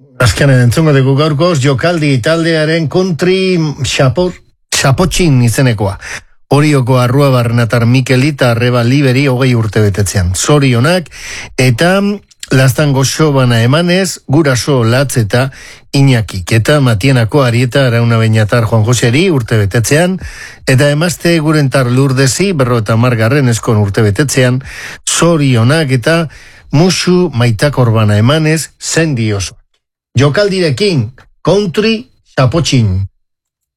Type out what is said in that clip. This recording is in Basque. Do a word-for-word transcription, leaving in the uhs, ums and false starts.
Azkenean entzungo dugu gaurkoz, jokaldi taldearen country xapotxin izenekoa. Orioko Arruabarrenatar Mikelita Arreba Liberi hogei urte betetzean. Zorionak eta Laztango Xobana emanez, Guraso Latz eta Iñakik. Eta Matienako Arieta Arauna Beñatar Juan Joseri urte betetzean, eta emazte Gurentar Lurdezi berro eta margarren eskon urte betetzean, Zorionak eta Musu Maitakorbana emanez, zendi oso. Jokaldirekin, country xapotxin.